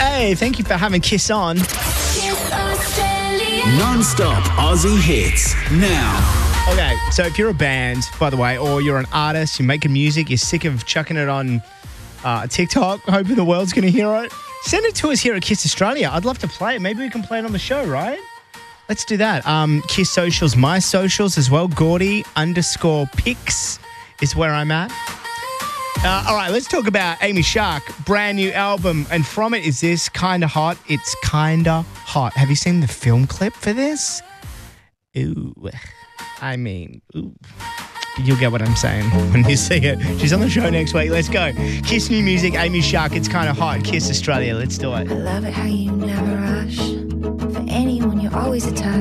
Hey, thank you for having Kiss on. Non-stop Aussie hits now. Okay, so if you're a band, by the way, or you're an artist, you're making music, you're sick of chucking it on TikTok, hoping the world's going to hear it, send it to us here at Kiss Australia. I'd love to play it. Maybe we can play it on the show, right? Let's do that. Kiss socials, my socials as well. Gordy_pics is where I'm at. All right, let's talk about Amy Shark, brand new album. And from it is this, Kinda Hot. It's Kinda Hot. Have you seen the film clip for this? Ooh. I mean, ooh. You'll get what I'm saying when you see it. She's on the show next week. Let's go. Kiss new music, Amy Shark. It's Kinda Hot. Kiss Australia. Let's do it. I love it how you never rush. For anyone, you're always a touch.